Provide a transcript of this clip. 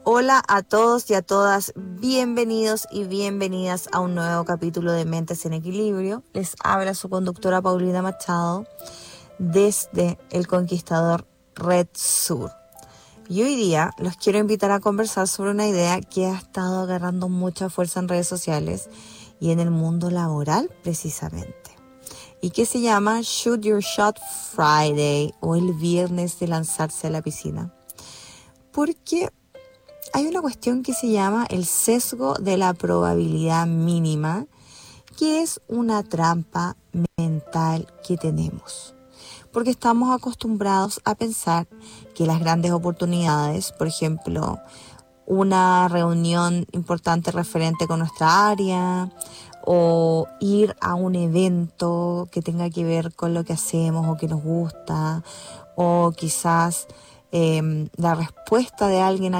Hola a todos y a todas, bienvenidos y bienvenidas a un nuevo capítulo de Mentes en Equilibrio. Les habla su conductora Paulina Machado desde El Conquistador Red Sur. Y hoy día los quiero invitar a conversar sobre una idea que ha estado agarrando mucha fuerza en redes sociales y en el mundo laboral precisamente. Y que se llama Shoot Your Shot Friday, o el viernes de lanzarse a la piscina. Porque hay una cuestión que se llama el sesgo de la probabilidad mínima, que es una trampa mental que tenemos. Porque estamos acostumbrados a pensar que las grandes oportunidades, por ejemplo, una reunión importante referente con nuestra área, o ir a un evento que tenga que ver con lo que hacemos o que nos gusta, o quizás la respuesta de alguien